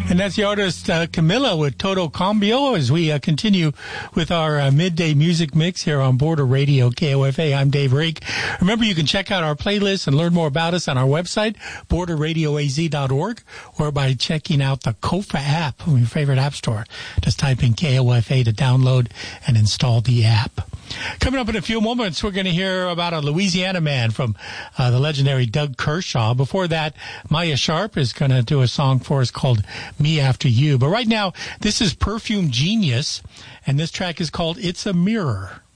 And that's the artist Camilla with Toto Cambio as we continue with our midday music mix here on Border Radio KOFA. I'm Dave Rake. Remember, you can check out our playlist and learn more about us on our website, borderradioaz.org, or by checking out the KOFA app from your favorite app store. Just type in KOFA to download and install the app. Coming up in a few moments, we're going to hear about a Louisiana man from the legendary Doug Kershaw. Before that, Maya Sharp is going to do a song for us called Me After You. But right now, this is Perfume Genius, and this track is called It's a Mirror.